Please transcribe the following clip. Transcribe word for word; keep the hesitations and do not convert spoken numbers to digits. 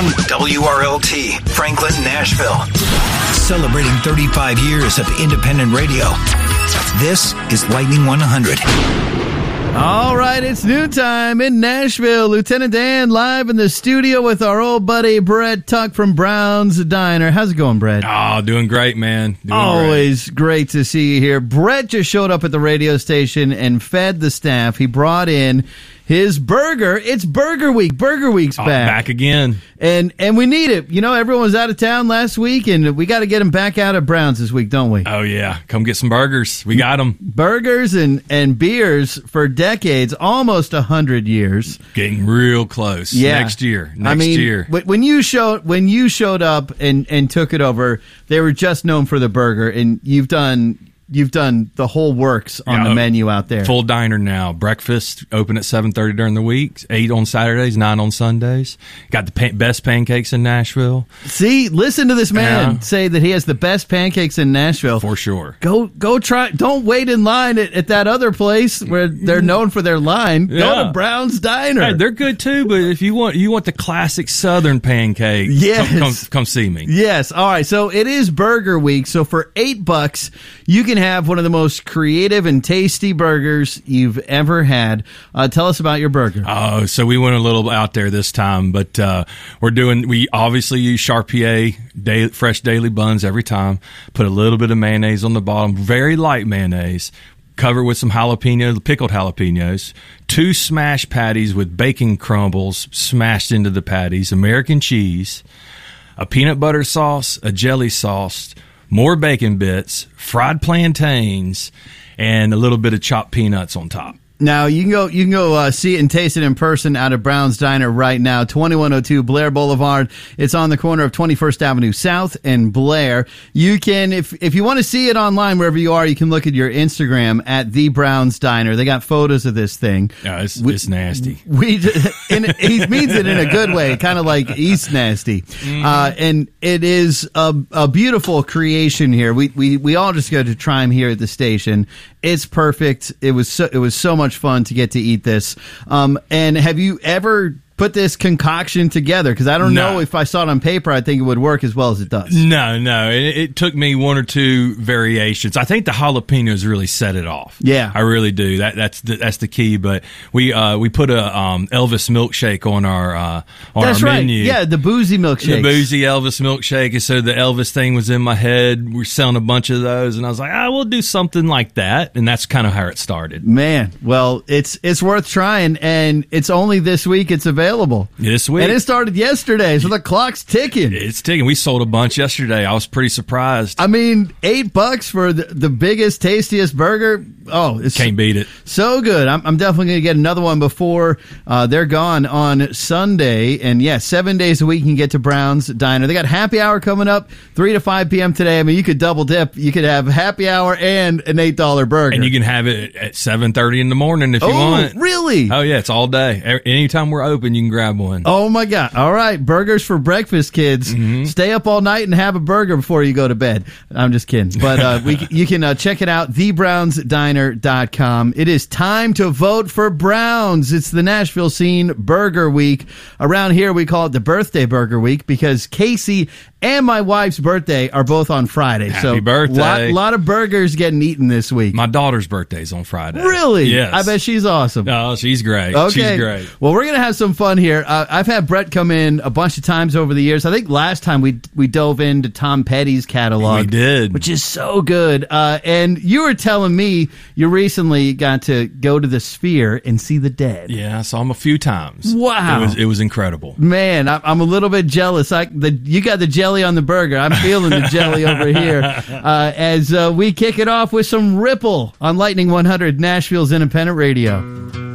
W R L T, Franklin, Nashville. Celebrating thirty-five years of independent radio. This is Lightning one hundred. All right, it's noontime in Nashville. Lieutenant Dan live in the studio with our old buddy Brett Tuck from Brown's Diner. How's it going, Brett? Oh, doing great, man. Doing Always great. great to see you here. Brett just showed up at the radio station and fed the staff. He brought in his burger. It's Burger Week. Burger Week's Oh, back. back again. And and we need it. You know, everyone was out of town last week, and we got to get them back out at Brown's this week, don't we? Oh, yeah. Come get some burgers. We got them. Burgers and, and beers for decades, almost a hundred years. Getting real close. Yeah. Next year. Next I mean, year. wh- when you showed when you showed up and, and took it over, they were just known for the burger, and you've done you've done the whole works on Yeah, the menu out there. Full diner now. Breakfast open at seven thirty during the week, eight on Saturdays, nine on Sundays. Got the pan- best pancakes in Nashville. See, listen to this man Yeah. say that he has the best pancakes in Nashville. For sure. Go go try. Don't wait in line at, at that other place where they're known for their line. Go Yeah. to Brown's Diner. Hey, they're good too, but if you want you want the classic Southern pancake, Yes. come, come, come see me. Yes. All right. So it is Burger Week. So for eight bucks, you can have one of the most creative and tasty burgers you've ever had. Uh, tell us about your burger. Oh, so we went a little out there this time, but uh, we're doing. We obviously use Charpier day, fresh daily buns every time. Put a little bit of mayonnaise on the bottom, very light mayonnaise. Cover it with some jalapeno, pickled jalapenos. Two smash patties with bacon crumbles smashed into the patties. American cheese, a peanut butter sauce, a jelly sauce, more bacon bits, fried plantains, and a little bit of chopped peanuts on top. Now you can go you can go uh, see it and taste it in person out of Brown's Diner right now, twenty-one oh two Blair Boulevard. It's on the corner of twenty-first Avenue South and Blair. You can, if if you want to see it online wherever you are, you can look at your Instagram at the Brown's Diner. They got photos of this thing. Oh, it's, We- it's nasty. We in, he means it in a good way, kind of like East Nasty, uh, and it is a, a beautiful creation here. We we we all just go to try them here at the station. It's perfect. It was so, it was so much fun to get to eat this. Um, and have you ever put this concoction together? Because I don't No. know if I saw it on paper, I think it would work as well as it does. No, no. It, it took me one or two variations. I think the jalapenos really set it off. Yeah. I really do. That that's the, that's the key. But we uh, we put a um, Elvis milkshake on our uh, on That's our right. menu. Yeah, the boozy milkshake. The boozy Elvis milkshake. And so the Elvis thing was in my head. We're selling a bunch of those, and I was like, ah, we'll do something like that. And that's kind of how it started. Man, well, it's it's worth trying, and it's only this week it's available. This week. And it started yesterday, so the clock's ticking. It's ticking. We sold a bunch yesterday. I was pretty surprised. I mean, eight bucks for the, the biggest, tastiest burger. Oh, it's Can't beat it. so good. I'm, I'm definitely going to get another one before uh, they're gone on Sunday. And yeah, seven days a week you can get to Brown's Diner. They got happy hour coming up, three to five p.m. today. I mean, you could double dip. You could have happy hour and an eight dollar burger. And you can have it at seven thirty in the morning if you oh, want. really? Oh, yeah, it's all day. A- Anytime we're open, you can grab one. Oh my God. All right. Burgers for breakfast, kids. Mm-hmm. Stay up all night and have a burger before you go to bed. I'm just kidding. But uh, we, you can uh, check it out, the browns diner dot com. It is time to vote for Browns. It's the Nashville Scene Burger Week. Around here, we call it the Birthday Burger Week because Casey and my wife's birthday are both on Friday. Happy so birthday. lot, lot of burgers getting eaten this week. My daughter's birthday's on Friday. Really? Yes. I bet she's awesome. Oh, she's great. Okay. She's great. Well, we're going to have some fun here. Uh, I've had Brett come in a bunch of times over the years. I think last time we we dove into Tom Petty's catalog. We did. Which is so good. Uh, and you were telling me you recently got to go to the Sphere and see the Dead. Yeah, I saw him a few times. Wow. It was, it was incredible. Man, I, I'm a little bit jealous. I, the, you got the jelly on the burger. I'm feeling the jelly over here. Uh, as uh, we kick it off with some Ripple on Lightning one hundred, Nashville's Independent Radio.